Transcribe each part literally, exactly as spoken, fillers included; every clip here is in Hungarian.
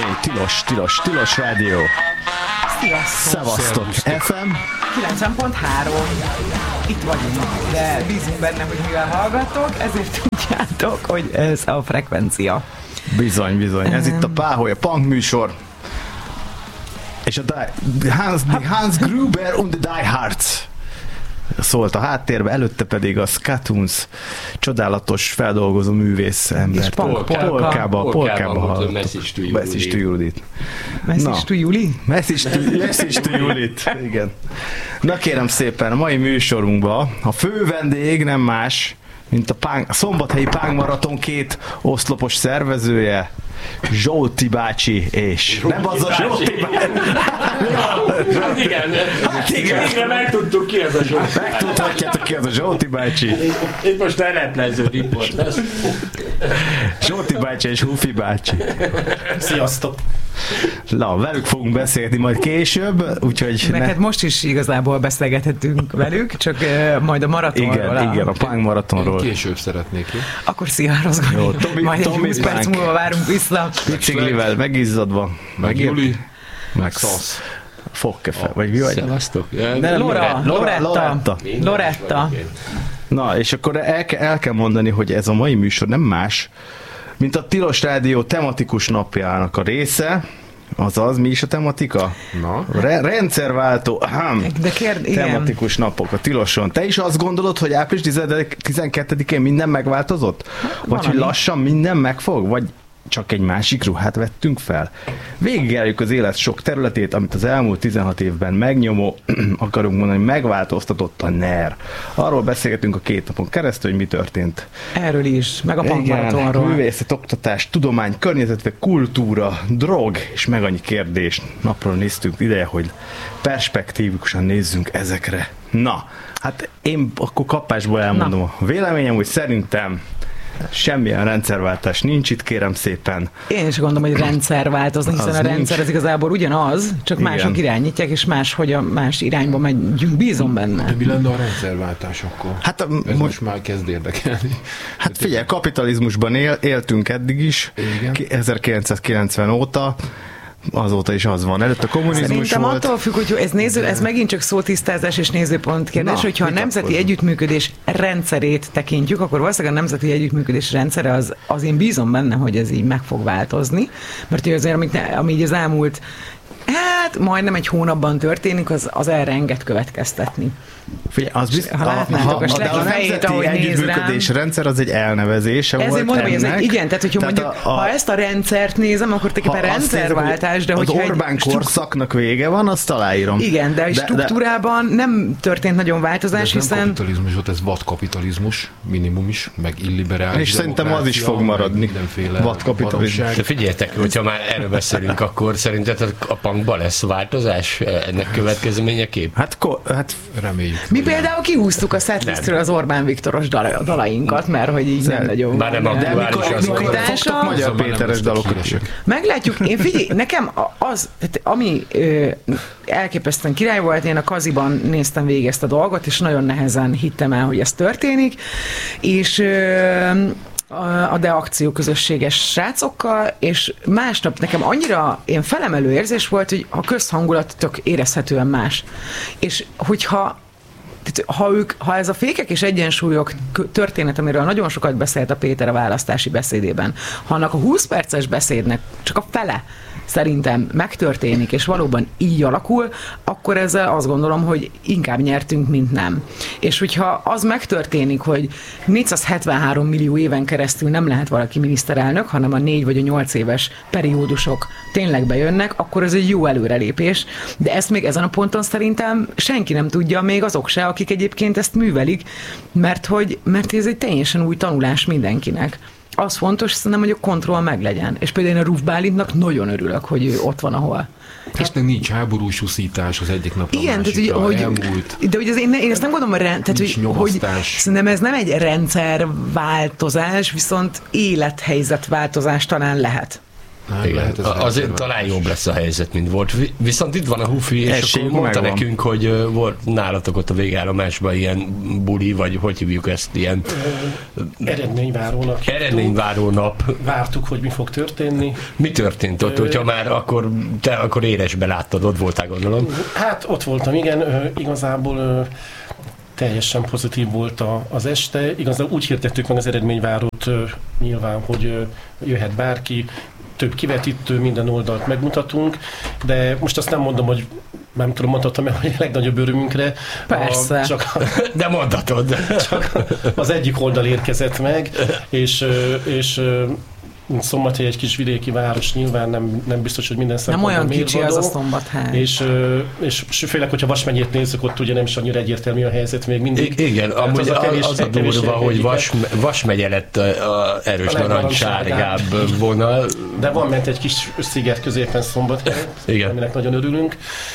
Hé, tilos, tilos, tilos rádió. Szevasztok. ef em kilencven pont három. Itt vagyunk, de bízunk benne, hogy mivel hallgatok, ezért tudjátok, hogy ez a frekvencia. Bizony, bizony. Ez um, itt a Páholy, a punk műsor. És a Die, Hans, Hans Gruber und the Die Hards szólt a háttérbe, előtte pedig a Skatoons csodálatos feldolgozó művész ember. És polkába, polkába, polkába hallottuk. Message to Judit. Message to Juli? Message to Judit, igen. Na kérem szépen, a mai műsorunkban a fő vendég nem más, mint a, pánk, a Szombathelyi Pánk Maraton két oszlopos szervezője, Zsolti bácsi és... Nem az a Zsolti bácsi! Hát igen, hát igen. Végre megtudtuk ki ez a Zsolti. Megtudhatjátok ki ez a Zsolti bácsi. Itt most eleplező riport. Zsolti bácsi és Hufi bácsi. Sziasztok! Na, velük fogunk beszélni majd később, úgyhogy... Neked ne... most is igazából beszélgethetünk velük, csak uh, majd a maratonról. Igen, a... igen, a Pánk Maratonról. Én később szeretnék, jó? Akkor szia, Rozgonyi. Majd egy húsz perc múlva várunk vissza. Biciklivel megizzadva. Meg Juli. Meg Szasz. Fogkefe, vagy mi vagy? Szevasztok. Lora, Loretta. Loretta. Na, és akkor el, el kell mondani, hogy ez a mai műsor nem más, mint a Tilos Rádió tematikus napjának a része. Azaz, mi is a tematika? Na. Re- rendszerváltó ahem, De kérd, tematikus igen. napok a Tiloson. Te is azt gondolod, hogy április tizenkettedikén minden megváltozott? Vagy hogy lassan minden megfog? Vagy csak egy másik ruhát vettünk fel? Végigjárjuk az élet sok területét, amit az elmúlt tizenhat évben megnyomó, akarunk mondani, megváltoztatott a en e er. Arról beszélgetünk a két napon keresztül, hogy mi történt. Erről is, meg a Pánk Maratonról. Művészet, oktatás, tudomány, környezetve, kultúra, drog, és meg annyi kérdés. Napról néztünk ideje, hogy perspektívikusan nézzünk ezekre. Na, hát én akkor kapásból elmondom Na. a véleményem, hogy szerintem semmilyen rendszerváltás nincs itt, kérem szépen. Én is gondolom, hogy rendszer változni, hiszen az a rendszer nincs. Az igazából ugyanaz, csak igen. mások irányítják, és más, hogy a más irányba megyünk, bízom benne. De mi lenne a rendszerváltás akkor? Hát a, Ez most, most már kezd érdekelni. Hát figyelj, kapitalizmusban él, éltünk eddig is, igen. ezerkilencszázkilencven óta, azóta is az van. Előtt a kommunizmus Szerintem volt. attól függ, hogy ez, néző, ez megint csak szótisztázás és nézőpont kérdés, Na, hogyha a nemzeti együttműködés rendszerét tekintjük, akkor valószínűleg a nemzeti együttműködés rendszere az, az én bízom benne, hogy ez így meg fog változni, mert azért, amit, ami így az elmúlt hát majdnem egy hónapban történik, az, az erre enged következtetni. Figyelj, az bizt, ha látnátok, a, a, a, a nemzeti együttműködés rendszer az egy elnevezése Ezért volt mondom, ennek. Hogy ez egy, igen, tehát hogyha tehát mondjuk, a, a, ha ezt a rendszert nézem, akkor tulajdonképpen rendszerváltás, de az hogyha Orbán egy korszaknak vége van, azt aláírom. Igen, de, de struktúrában de, nem történt nagyon változás, ez hiszen... nem kapitalizmus volt, ez vadkapitalizmus, minimum is, meg illiberális. És szerintem az is fog maradni. Vadkapitalizmus. De figyeljetek, hogyha már erről beszélünk, akkor szerinted a punkban lesz változás ennek következményeképp? Hát, ko, hát reméljük. Mi például kihúztuk a setlistről az Orbán Viktoros dal- dalainkat, mert hogy így nem nagyon... Már nem aktuális az. Mikor fogtok Magyar Péteres dalokat? Meglátjuk. Én figyelj, nekem az, tehát ami ö, elképesztően király volt, én a Kaziban néztem végig ezt a dolgot, és nagyon nehezen hittem el, hogy ez történik, és ö, a De Akció közösséges srácokkal, és másnap nekem annyira ilyen felemelő érzés volt, hogy a közhangulat tök érezhetően más. És hogyha ha, ők, ha ez a fékek és egyensúlyok történet, amiről nagyon sokat beszélt a Péter a választási beszédében, ha annak a húsz perces beszédnek csak a fele szerintem megtörténik, és valóban így alakul, akkor ezzel azt gondolom, hogy inkább nyertünk, mint nem. És hogyha az megtörténik, hogy négyszázhetvenhárom millió éven keresztül nem lehet valaki miniszterelnök, hanem a négy vagy a nyolc éves periódusok tényleg bejönnek, akkor ez egy jó előrelépés, de ezt még ezen a ponton szerintem senki nem tudja, még azok se, akik egyébként ezt művelik, mert, hogy, mert ez egy teljesen új tanulás mindenkinek. Az fontos, szerintem, hogy a kontroll meglegyen. És például én a Ruf Bálintnak nagyon örülök, hogy ő ott van, ahol. Hát és nincs háborús uszítás az egyik napra igen, a másikra, tehát, hogy, elmúlt. De hogy az én, én ezt nem gondolom, hogy, rend, tehát, hogy, hogy szerintem ez nem egy rendszerváltozás, viszont élethelyzetváltozás talán lehet. Igen. Azért talán jobb lesz a helyzet, mint volt. Viszont itt van a Hufi, és Esély, akkor mondta nekünk, hogy volt nálatok ott a végállomásban ilyen buli, vagy hogy hívjuk ezt, ilyen... Eredményvárónak. Eredményváró nap. Vártuk, hogy mi fog történni. Mi történt ott, hogyha már akkor, te akkor éresbe láttad, ott voltál, gondolom? Hát ott voltam, igen, igazából teljesen pozitív volt a, az este. Igazán úgy hirdettük meg az eredményvárót nyilván, hogy jöhet bárki, több kivetítő, minden oldalt megmutatunk, de most azt nem mondom, hogy nem tudom, mondhatom el, hogy a legnagyobb örömünkre. Persze. A, csak a, de mondhatod. Csak az egyik oldal érkezett meg, és, és Szombathely egy kis vidéki város, nyilván nem, nem biztos, hogy minden szempontból nem olyan mérvadó. kicsi az a Szombathely. És, és, és főleg, hogyha Vas megyét nézzük, ott ugye nem is annyira egyértelmű a helyzet még mindig. I- igen, amúgy az, a, kevés, az a durva, hogy Vas, Vas megye lett a, a erős narancssárgább vonal. De van ment egy kis sziget középen Szombathely, aminek nagyon örülünk.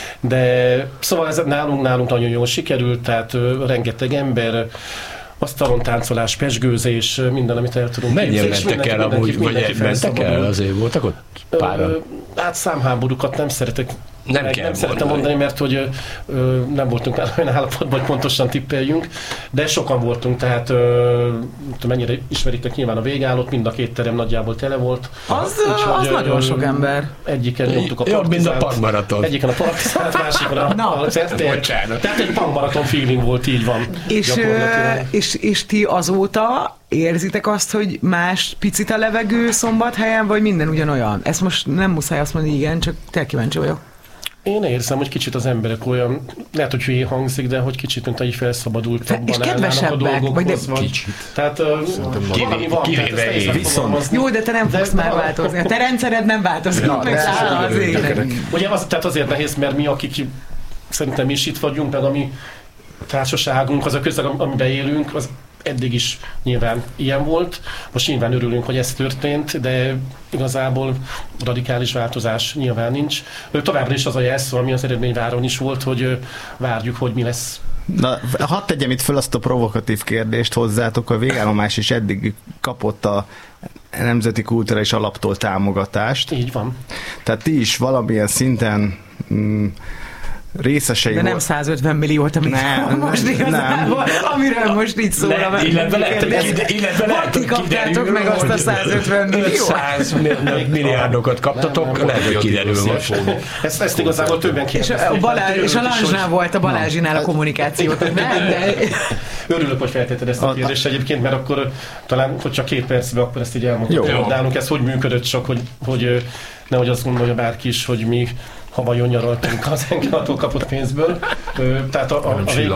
De szóval ez nálunk, nálunk nagyon jól sikerült, tehát uh, rengeteg ember, asztalon táncolás, pezsgőzés, minden, amit el tudunk. Mennyien mentek el amúgy, vagy mentek el, azért voltak ott páran? Hát számháborúkat nem szeretek Nem, meg, nem szeretem mondani, mert hogy ö, nem voltunk már olyan állapotban, hogy pontosan tippeljünk, de sokan voltunk, tehát ö, mennyire ismeritek nyilván a végállót, mind a két terem nagyjából tele volt. Az, úgy, az ö, nagyon sok ember. Egyiken nyomtuk a partizánt. Jobb, mint a pangmaraton. Egyiken a partizánt, másikon a, no. a certért. Tehát egy pangmaraton feeling volt, így van. És, és, és ti azóta érzitek azt, hogy más picit a levegő Szombathelyen, vagy minden ugyanolyan? Ezt most nem muszáj azt mondani, igen, csak te kíváncsi vagyok. Én érzem, hogy kicsit az emberek olyan, lehet, hogy hülyén hangzik, de hogy kicsit, mint ahogy felszabadultabban és kedvesebbek, vagy de kicsit. Tehát uh, valami van, kivéve én. Viszont. Jó, de te nem fogsz már változni. A te rendszered nem változik, na, meg száll az élet. Ugye az, tehát azért nehéz, mert mi, akik szerintem is itt vagyunk, meg a mi társaságunk, az a közeg, amiben élünk, az eddig is nyilván ilyen volt. Most nyilván örülünk, hogy ez történt, de igazából radikális változás nyilván nincs. Továbbra is az a jelszó, ami az eredményváron is volt, hogy várjuk, hogy mi lesz. Na, hadd tegyem itt föl azt a provokatív kérdést hozzátok, a végállomás is eddig kapott a Nemzeti Kulturális Alaptól támogatást. Így van. Tehát ti is valamilyen szinten mm, részesei de nem százötven milliót, amit nem, most igazából, amiről most így szól. Le, illetve lehet, hogy ti kaptátok meg azt a százötven milliót? ötszáz milliárdokat kaptatok, lehet, hogy kiderül most. Ezt, ezt igazából többen kérdezték. És a, Balázs, és a Lanzsnál volt a Balázsinál a kommunikációt. Nem, de... Örülök, hogy feltetted ezt a kérdést egyébként, mert akkor talán, hogy csak két percben, akkor ezt így elmondtuk. Nálunk ez hogy működött, csak hogy, hogy nehogy azt gondolja bárki is, hogy mi havajon nyaraltunk az Enkántól kapott pénzből. Tehát a, a, a, vég,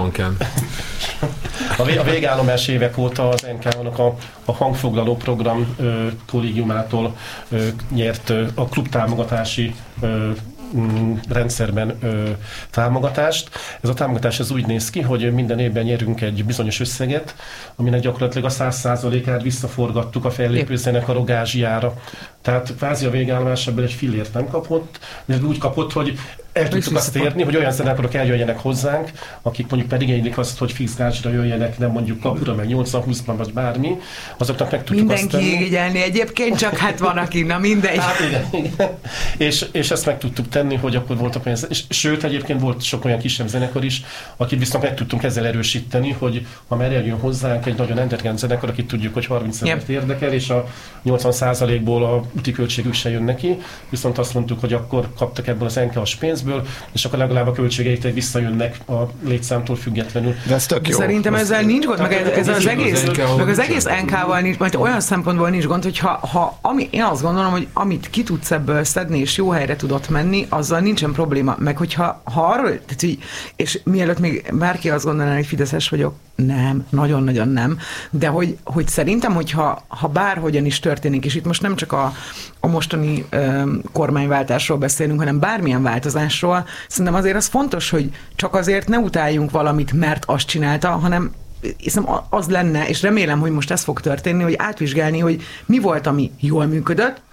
a, vég, a végállomás évek óta az en ká-nak a, a hangfoglaló program ö, kollégiumától ö, nyert ö, a klubtámogatási ö, rendszerben ö, támogatást. Ez a támogatás ez úgy néz ki, hogy minden évben nyerünk egy bizonyos összeget, aminek gyakorlatilag a száz százalékát visszaforgattuk a fellépő zenekarok gázsiára. Tehát kvázi a végállomás ebből egy fillért nem kapott, de úgy kapott, hogy el tudtuk azt érni, hogy olyan zenekarok eljöjjenek hozzánk, akik mondjuk pedig igénylik azt, hogy fix gázsra jöjjenek, nem mondjuk kapura, meg nyolcvan-húszban, vagy bármi, azoknak meg tudtuk mindenki azt tenni. Mindenki egyébként, csak hát van, aki, na mindegy. Hát igen, igen. És, és ezt meg tudtuk tenni, hogy akkor voltak olyan, és sőt, egyébként volt sok olyan kisebb zenekar is, akit viszont meg tudtunk ezzel erősíteni, hogy ha már eljön hozzánk egy nagyon underground zenekar, akit tudjuk, hogy harminc embert yep. érdekel, és a nyolcvan százalékból a úti költségük se jön neki, viszont azt mondtuk, hogy akkor kaptak ebből az en ká-s pénzből, és akkor legalább a költségeik visszajönnek a létszámtól függetlenül. De ez tök jó. Szerintem ezzel nincs gond, meg ez, ez az egész, meg az egész en ká-val nincs, majd olyan szempontból nincs gond, hogy ha, ha ami, én azt gondolom, hogy amit ki tudsz ebből szedni, és jó helyre tudott menni, azzal nincsen probléma. Meg hogyha ha arról, tehát, hogy, és mielőtt még bárki azt gondolná, hogy fideszes vagyok, nem, nagyon-nagyon nem, de hogy, hogy szerintem, hogyha ha bárhogyan is történik, és itt most nem csak a, a mostani ö, kormányváltásról beszélünk, hanem bármilyen változásról, szerintem azért az fontos, hogy csak azért ne utáljunk valamit, mert azt csinálta, hanem hiszem az lenne, és remélem, hogy most ez fog történni, hogy átvizsgálni, hogy mi volt, ami jól működött,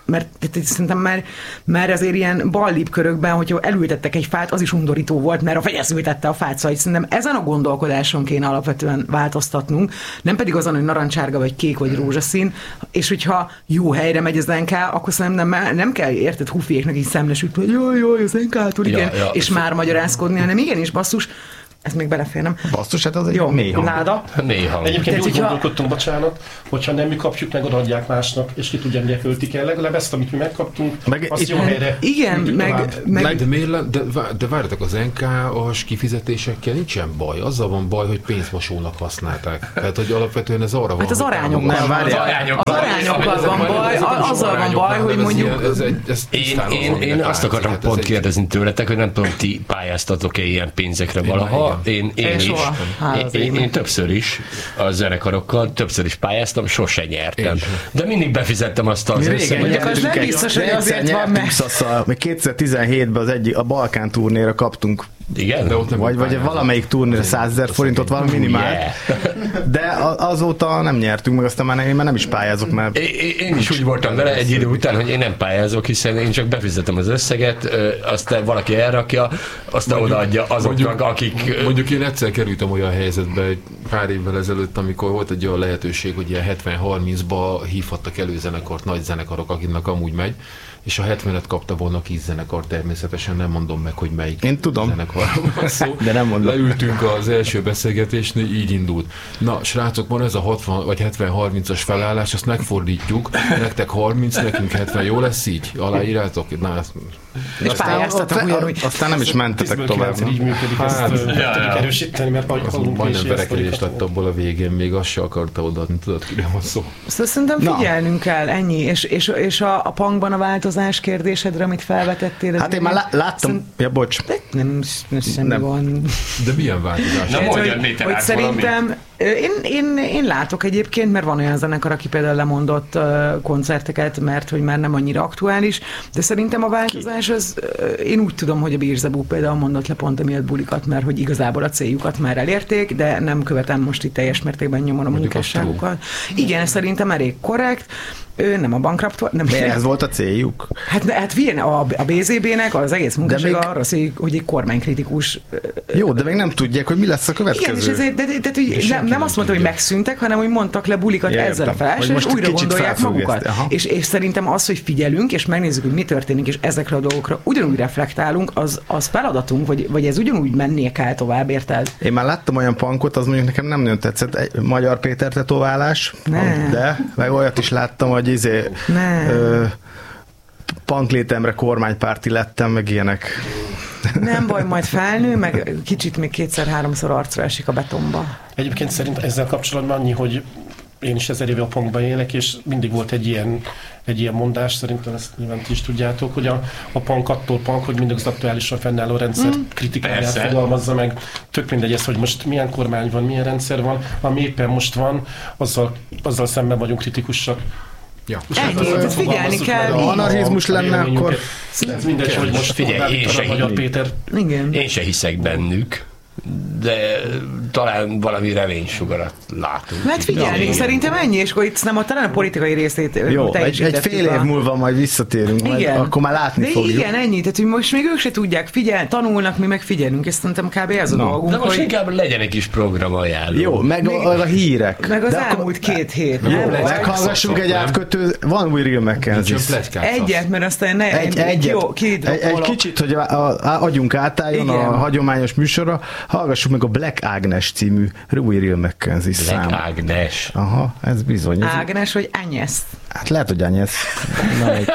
mert szerintem már, már azért ilyen ballibb körökben, hogyha elültettek egy fát, az is undorító volt, mert a fegyesz ültette a fát, szóval szerintem ezen a gondolkodáson kéne alapvetően változtatnunk, nem pedig azon, hogy narancsárga, vagy kék, vagy rózsaszín, és hogyha jó helyre megy az en ká, akkor szerintem nem, nem kell, érted, hufiéknak így szemlesütni, hogy jaj, jaj, az en ká-tól, igen, ja, ja, és már magyarázkodni, hanem igenis, basszus, ez még belefér, nem? Basszus, hát az egy jó, mély hang. Láda. Mély hang. Egyébként úgy hogyha... gondolkodtunk, bocsánat, hogyha nem mi kapjuk meg, odaadják másnak, és ki tudja, mire költik el. Legalább ezt, amit mi megkaptunk, meg azt itt, jó helyre. Igen, meg, meg... De, miért, de, de várjatok, az en ká-as kifizetésekkel nincsen baj. Azzal van baj, hogy pénzmosónak használták. Tehát, hogy alapvetően ez arra van. Hát az arányokkal van. Az arányokkal van baj. Azzal van baj, hogy mondjuk... Én azt akartam pont kérdezni tőletek, hogy nem tudom, ti pályáztatok-e ilyen pénzekre valaha. Én is. Én, én, én többször is a zenekarokkal, többször is pályáztam, sose nyertem. De mindig befizettem azt az összeget. Az nem biztos, hogy azért van meg. Még kétezer-tizenhétben az egyik, a Balkán turnéra kaptunk. Igen? Vagy, vagy valamelyik turnéra százezer forintot, valami minimál. Yeah. De azóta nem nyertünk meg, aztán már én már nem is pályázok. Mert én, én is úgy voltam vele egy idő után, hogy én nem pályázok, hiszen én csak befizetem az összeget, aztán valaki elrakja, aztán mondjuk, odaadja azoknak, mondjuk, akik... Mondjuk én egyszer kerültem olyan helyzetbe egy pár évvel ezelőtt, amikor volt egy olyan lehetőség, hogy ilyen hetven-harmincba hívhattak előzenekart, nagy zenekarok, akiknek amúgy megy, és a hetvenet kapta volna kis zenekar, természetesen nem mondom meg, hogy melyik Én tudom. zenekar van szó. De nem mondom. Leültünk az első beszélgetésnél, így indult. Na, srácok, van ez a hatvan vagy hetven-harmincas felállás, azt megfordítjuk, nektek harminc, nekünk hetven, jó lesz így? Aláírjátok? Na, ezt... És pályáztatok ugyanúgy. Aztán nem is mentetek tovább. Így működik, ezt tudjuk erősíteni, mert majdnem verekedés lett abból a végén, még azt se akarta odaadni, tudod, kire van szó. Szóval szerintem figyelnünk kell, ennyi, és, és, és a, a punkban a változás kérdésedre, amit felvetettél. Hát én már lá- láttam, szerint... ja bocs. Nem, nem semmi nem. van. De milyen változás? Nem mondjad, hogy, hogy szerintem én, én, én látok egyébként, mert van olyan zenekar, aki például lemondott uh, koncerteket, mert hogy már nem annyira aktuális, de szerintem a változás az, uh, én úgy tudom, hogy a Birzabú például mondott le pont emiatt bulikat, mert hogy igazából a céljukat már elérték, de nem követem most itt teljes mértékben nyomon a munkásságukat. Igen, szerintem elég korrekt. Ő nem a bankraptól, nem. De ez volt a céljuk? Hát, hát figyelj, a, a bé zé bé-nek az egész munkássága még... arra szél, hogy egy kormánykritikus. Jó, de még nem tudják, hogy mi lesz a következő. Igen, és ezért, de, de, de, de nem, nem azt mondta, hogy megszűntek, hanem hogy mondtak le bulikat ja, ezzel a felállásra, és újra gondolják magukat. És, és szerintem az, hogy figyelünk, és megnézzük, hogy mi történik, és ezekre a dolgokra ugyanúgy reflektálunk, az, az feladatunk, vagy, vagy ez ugyanúgy mennie kell tovább, érted? Én már láttam olyan punkot, az mondjuk nekem nem nagyon tetszett, egy Magyar Péter tetoválás, ne. De meg olyat is láttam, hogy izé, ö, punklétemre kormánypárti lettem, meg ilyenek. Nem baj, majd felnő, meg kicsit még kétszer-háromszor arcra esik a betonba. Egyébként szerint ezzel kapcsolatban annyi, hogy én is ezer éve a punkban élek, és mindig volt egy ilyen, egy ilyen mondás, szerintem ezt nyilván ti is tudjátok, hogy a, a punk attól punk, hogy mindig az aktuálisan fennálló rendszer mm. kritikáját fogalmazza meg. Tök mindegy ez, hogy most milyen kormány van, milyen rendszer van, ami éppen most van, azzal, azzal szemben vagyunk kritikusak. Ja. Ennyi, ez figyelni kell. Ha anarchizmus lenne, akkor... Ez mindegy, hogy most figyelj, én se, Magyar Péter. Igen. Én se hiszek bennük, de talán valami reménysugarat látunk. Mert figyelni, ja, szerintem ennyi, és akkor itt nem a talán a politikai részét jó, egy, egy fél év múlva majd visszatérünk, majd akkor már látni de fogjuk. Igen, ennyi, tehát hogy most még ők se tudják, figyel, tanulnak, mi meg figyelünk, és szerintem kb. Ez a no. dolgunk. De most hogy... inkább legyen egy kis programajánló. Jó, meg még... a, a hírek. Meg az de elmúlt akkor... két hét. Jó, meghallgassunk egy átkötő, van új Real McKenzie. Egyet, mert aztán ne... Egy, egyet, jó, egy, egy kicsit, hogy agyunk átálljon a hagyományos műsorra, hallgassuk meg a Black Agnes című új Real McKenzie szám. Black Agnes. Aha, ez bizony. Ágnes vagy Agnes? Hát lehet, hogy Agnes.